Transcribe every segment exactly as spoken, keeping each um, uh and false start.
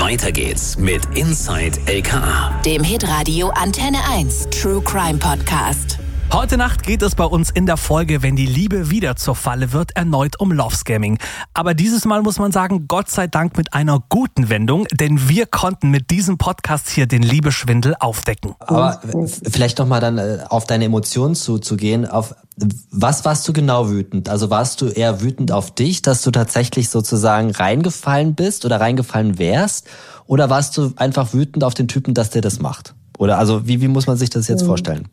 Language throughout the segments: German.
Weiter geht's mit Inside L K A, dem Hitradio Antenne eins True Crime Podcast. Heute Nacht geht es bei uns in der Folge, wenn die Liebe wieder zur Falle wird, erneut um Love-Scamming. Aber dieses Mal muss man sagen, Gott sei Dank mit einer guten Wendung, denn wir konnten mit diesem Podcast hier den Liebeschwindel aufdecken. Aber vielleicht nochmal dann auf deine Emotionen zuzugehen. Auf was warst du genau wütend? Also warst du eher wütend auf dich, dass du tatsächlich sozusagen reingefallen bist oder reingefallen wärst? Oder warst du einfach wütend auf den Typen, dass der das macht? Oder also wie, wie muss man sich das jetzt vorstellen?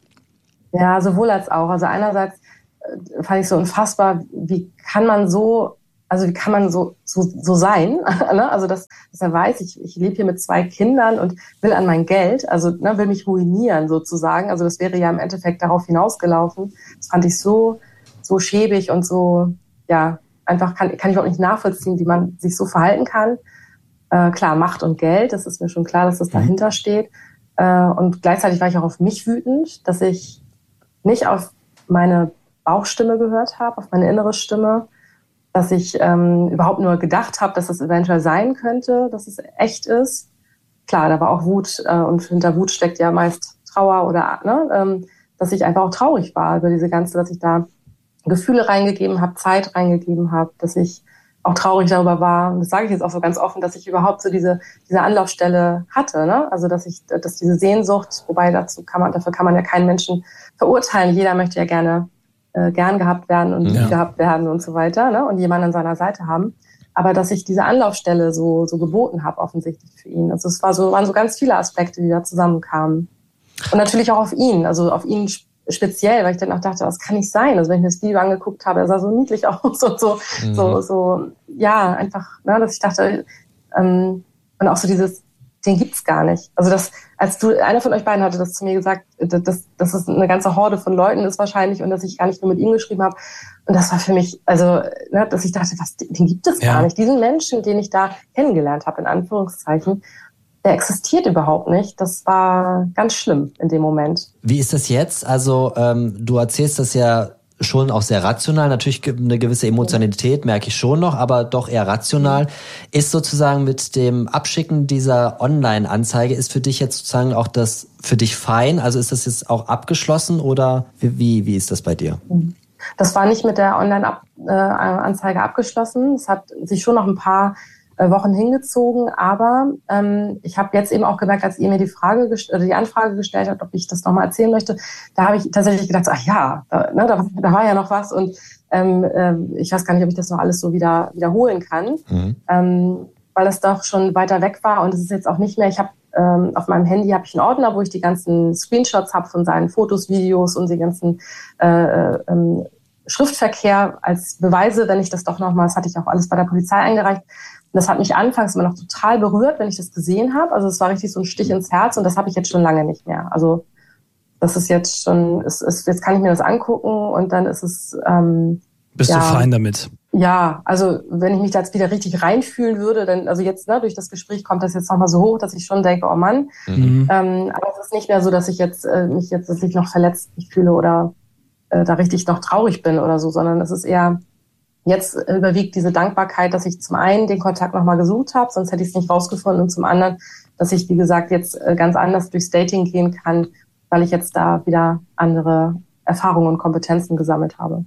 Ja, sowohl als auch. Also einerseits äh, fand ich so unfassbar, wie kann man so, also wie kann man so so, so sein, ne? Also dass, dass er weiß, ich, ich lebe hier mit zwei Kindern und will an mein Geld, also ne, will mich ruinieren sozusagen. Also das wäre ja im Endeffekt darauf hinausgelaufen. Das fand ich so so schäbig und so, ja, einfach kann, kann ich überhaupt nicht nachvollziehen, wie man sich so verhalten kann. Äh, klar, Macht und Geld, das ist mir schon klar, dass das dahinter steht. Äh, und gleichzeitig war ich auch auf mich wütend, dass ich nicht auf meine Bauchstimme gehört habe, auf meine innere Stimme, dass ich ähm, überhaupt nur gedacht habe, dass es eventuell sein könnte, dass es echt ist. Klar, da war auch Wut äh, und hinter Wut steckt ja meist Trauer oder ne, ähm, dass ich einfach auch traurig war über diese ganze, dass ich da Gefühle reingegeben habe, Zeit reingegeben habe, dass ich auch traurig darüber war, und das sage ich jetzt auch so ganz offen, dass ich überhaupt so diese diese Anlaufstelle hatte, ne? Also dass ich, dass diese Sehnsucht, wobei dazu kann man, dafür kann man ja keinen Menschen verurteilen. Jeder möchte ja gerne äh, gern gehabt werden und ja. gehabt werden und so weiter, ne? Und jemanden an seiner Seite haben. Aber dass ich diese Anlaufstelle so so geboten habe offensichtlich für ihn. Also es war so waren so ganz viele Aspekte, die da zusammenkamen. Und natürlich auch auf ihn, also auf ihn speziell, weil ich dann auch dachte, das kann nicht sein. Also wenn ich mir das Video angeguckt habe, er sah so niedlich aus und so, mhm. so, so, ja, einfach, ne, dass ich dachte, ähm, und auch so dieses, den gibt's gar nicht. Also das, als du, einer von euch beiden hatte das zu mir gesagt, dass, dass es eine ganze Horde von Leuten ist wahrscheinlich und dass ich gar nicht nur mit ihm geschrieben habe. Und das war für mich, also, ne, dass ich dachte, was, den gibt es ja. gar nicht. Diesen Menschen, den ich da kennengelernt habe, in Anführungszeichen, der existiert überhaupt nicht. Das war ganz schlimm in dem Moment. Wie ist das jetzt? Also ähm, du erzählst das ja schon auch sehr rational. Natürlich eine gewisse Emotionalität merke ich schon noch, aber doch eher rational. Ist sozusagen mit dem Abschicken dieser Online-Anzeige, ist für dich jetzt sozusagen auch das für dich fein? Also ist das jetzt auch abgeschlossen oder wie, wie ist das bei dir? Das war nicht mit der Online-Anzeige abgeschlossen. Es hat sich schon noch ein paar Wochen hingezogen, aber ähm, ich habe jetzt eben auch gemerkt, als ihr mir die Frage gest- oder die Anfrage gestellt habt, ob ich das nochmal erzählen möchte, da habe ich tatsächlich gedacht, ach ja, da, ne, da, da war ja noch was und ähm, äh, ich weiß gar nicht, ob ich das noch alles so wieder wiederholen kann, mhm. ähm, weil das doch schon weiter weg war und es ist jetzt auch nicht mehr, ich habe ähm, auf meinem Handy habe ich einen Ordner, wo ich die ganzen Screenshots habe von seinen Fotos, Videos und die ganzen äh, ähm, Schriftverkehr als Beweise, wenn ich das doch nochmal, das hatte ich auch alles bei der Polizei eingereicht. Das hat mich anfangs immer noch total berührt, wenn ich das gesehen habe. Also es war richtig so ein Stich ins Herz und das habe ich jetzt schon lange nicht mehr. Also das ist jetzt schon, ist, ist, jetzt kann ich mir das angucken und dann ist es... Ähm, Bist ja, du fein damit? Ja, also wenn ich mich da jetzt wieder richtig reinfühlen würde, dann, also jetzt ne, durch das Gespräch kommt das jetzt nochmal so hoch, dass ich schon denke, oh Mann. Mhm. Ähm, aber es ist nicht mehr so, dass ich jetzt äh, mich jetzt dass ich noch verletzt fühle oder äh, da richtig noch traurig bin oder so, sondern es ist eher... Jetzt überwiegt diese Dankbarkeit, dass ich zum einen den Kontakt nochmal gesucht habe, sonst hätte ich es nicht rausgefunden, und zum anderen, dass ich, wie gesagt, jetzt ganz anders durchs Dating gehen kann, weil ich jetzt da wieder andere Erfahrungen und Kompetenzen gesammelt habe.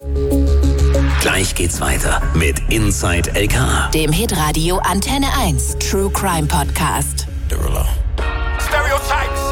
Gleich geht's weiter mit Inside L K A, dem Hitradio Antenne eins True Crime Podcast. Derulo.